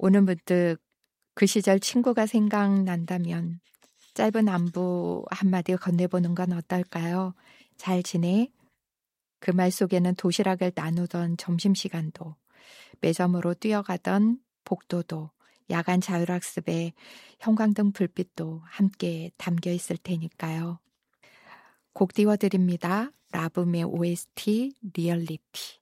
오늘 문득 그 시절 친구가 생각난다면 짧은 안부 한마디 건네보는 건 어떨까요? 잘 지내? 그 말 속에는 도시락을 나누던 점심시간도, 매점으로 뛰어가던 복도도, 야간 자율학습의 형광등 불빛도 함께 담겨 있을 테니까요. 곡 띄워드립니다. 라붐의 OST 리얼리티.